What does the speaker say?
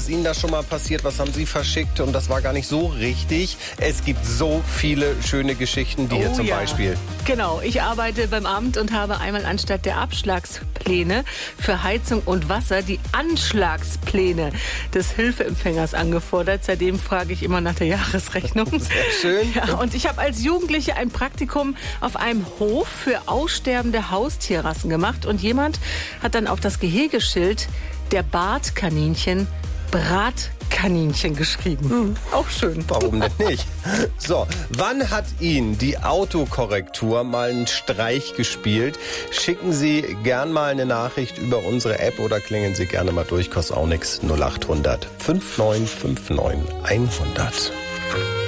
Ist Ihnen das schon mal passiert? Was haben Sie verschickt und das war gar nicht so richtig? Es gibt so viele schöne Geschichten, die hier zum Beispiel. Genau, ich arbeite beim Amt und habe einmal anstatt der Abschlagspläne für Heizung und Wasser die Anschlagspläne des Hilfeempfängers angefordert. Seitdem frage ich immer nach der Jahresrechnung. Sehr schön. Ja, und ich habe als Jugendliche ein Praktikum auf einem Hof für aussterbende Haustierrassen gemacht. Und jemand hat dann auf das Gehegeschild der Bartkaninchen Bratkaninchen geschrieben. Auch schön. Warum denn nicht? So, wann hat Ihnen die Autokorrektur mal einen Streich gespielt? Schicken Sie gern mal eine Nachricht über unsere App oder klingeln Sie gerne mal durch. Kostet auch nichts. 0800 5959 100.